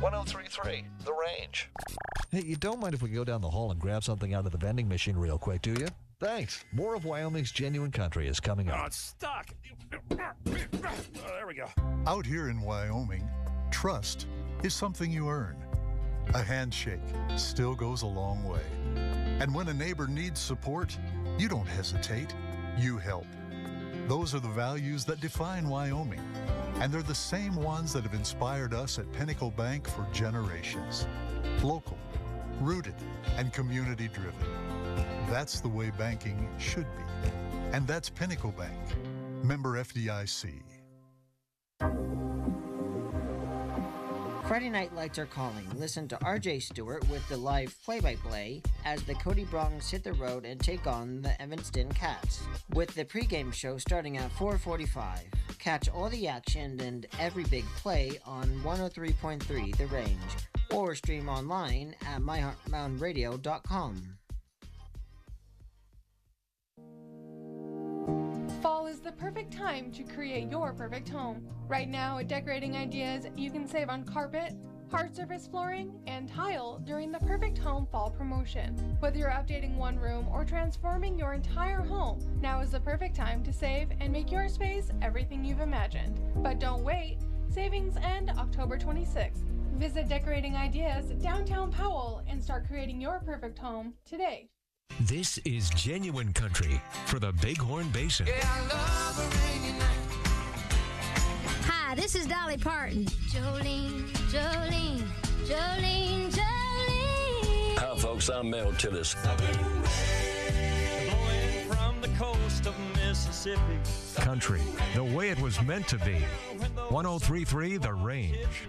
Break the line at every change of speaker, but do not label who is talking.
1033, The Range.
Hey, you don't mind if we go down the hall and grab something out of the vending machine real quick, do you? Thanks. More of Wyoming's Genuine Country is coming up.
Oh, it's stuck. Oh, there we go.
Out here in Wyoming, trust is something you earn. A handshake still goes a long way. And when a neighbor needs support, you don't hesitate, you help. Those are the values that define Wyoming, and they're the same ones that have inspired us at Pinnacle Bank for generations. Local, rooted, and community-driven. That's the way banking should be. And that's Pinnacle Bank. Member FDIC.
Friday Night Lights are calling. Listen to RJ Stewart with the live play-by-play as the Cody Bronx hit the road and take on the Evanston Cats, with the pregame show starting at 4:45. Catch all the action and every big play on 103.3 The Range, or stream online at mymountainradio.com.
Fall is the perfect time to create your perfect home. Right now at Decorating Ideas, you can save on carpet, hard surface flooring, and tile during the Perfect Home Fall promotion. Whether you're updating one room or transforming your entire home, now is the perfect time to save and make your space everything you've imagined. But don't wait. Savings end October 26th. Visit Decorating Ideas downtown Powell and start creating your perfect home today.
This is Genuine Country for the Bighorn Basin.
Yeah, I love a rainy night.
Hi, this is Dolly Parton. Jolene, Jolene, Jolene, Jolene.
Hi, folks. I'm Mel Tillis.
Blowing from the coast of Mississippi.
Country, the way it was meant to be. 1033 The Range.